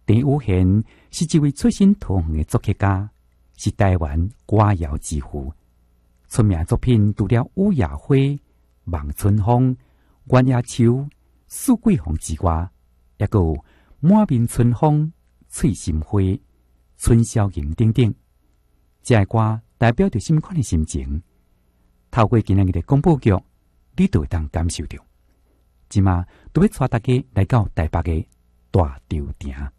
陈有贤是一位出身桃园的作曲家，是台湾歌谣之父。出名作品除了《雨夜花》《望春风》《月夜秋》《四季风》之外，也有《满面春风》《翠心花》《春宵吟》等等。这些歌代表着什么款的心情？透过今日的广播剧，你就会当感受到。今嘛都要带大家来到台北的大稻埕。